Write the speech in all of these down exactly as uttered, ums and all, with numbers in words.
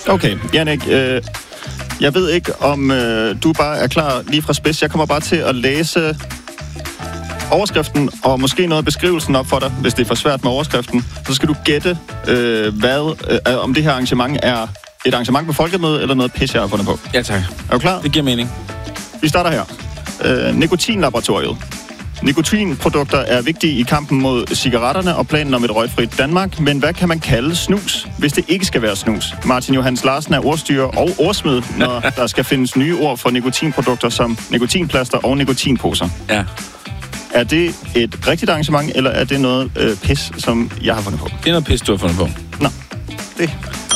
Okay, Jannik, øh, jeg ved ikke, om øh, du bare er klar lige fra spids. Jeg kommer bare til at læse overskriften og måske noget af beskrivelsen op for dig, hvis det er for svært med overskriften. Så skal du gætte, øh, hvad, øh, om det her arrangement er et arrangement på folkemøde eller noget pis, jeg har fundet på. Ja, tak. Er du klar? Det giver mening. Vi starter her. Øh, Nikotinlaboratoriet. Nikotinprodukter er vigtige i kampen mod cigaretterne og planen om et røgfrit Danmark, men hvad kan man kalde snus, hvis det ikke skal være snus? Martin Johans Larsen er ordstyrer og ordsmed, når der skal findes nye ord for nikotinprodukter som nikotinplaster og nikotinposer. Ja. Er det et rigtigt arrangement, eller er det noget øh, pis, som jeg har fundet på? Det er noget pis, du har fundet på. Nå, det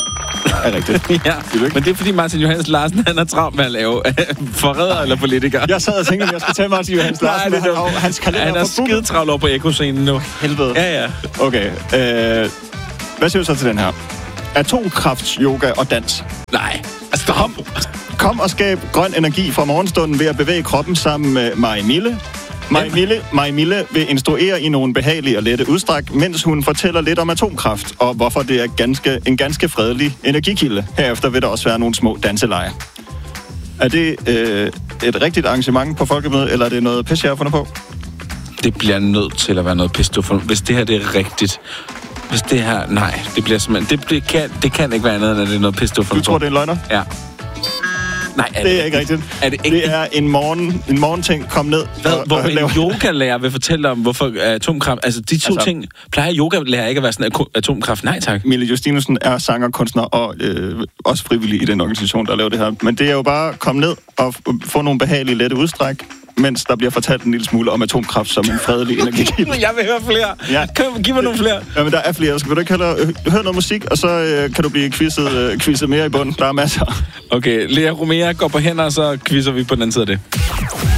er rigtigt. Ja, men det er fordi Martin Johans Larsen, han er travlt med at lave forræder eller politiker. Jeg sad og tænkte, at jeg skulle tage Martin Johans Larsen. Nej, det er han, hans kalender han er skide travlt over på Eko-scenen nu. Helvede. Ja, ja. Okay, øh, hvad siger du så til den her? Atomkraft, yoga og dans. Nej, stop! Kom og skab grøn energi fra morgenstunden ved at bevæge kroppen sammen med Maja Mille. Maja Mille, Maja Mille vil instruere i nogle behagelige og lette udstræk, mens hun fortæller lidt om atomkraft, og hvorfor det er ganske, en ganske fredelig energikilde. Herefter vil der også være nogle små danseleje. Er det øh, et rigtigt arrangement på folkemødet, eller er det noget pis, jeg har fundet på? Det bliver nødt til at være noget pis, du har fundet. Hvis det her det er rigtigt. Hvis det her... Nej, det bliver simpelthen... Det, det, kan, det kan ikke være andet, end at det er noget pis, du har fundet Du tror, på. det er en løgner? Ja. Nej, er det, det er ikke rigtigt. Er det, ikke? Det er en morgen, en morgenting, kom ned. Hvad, og, hvor og en lave... yogalærer vil fortælle om, hvorfor atomkraft... Altså, de to altså, ting... Plejer yogalærer ikke at være sådan atomkraft? Nej, tak. Mille Justinussen er sanger, kunstner og øh, også frivillig i den organisation, der laver det her. Men det er jo bare at komme ned og få nogle behagelige, lette udstræk, mens der bliver fortalt en lille smule om atomkraft som en fredelig energikilde. Jeg vil høre flere. Ja. Kan, giv mig nogle flere. Ja, men der er flere. Skal du ikke hellere øh, høre noget musik, og så øh, kan du blive quizzet, øh, quizzet mere i bunden. Der er masser. Okay, Lea Romea går på hænder, og så quizzer vi på den anden side af det.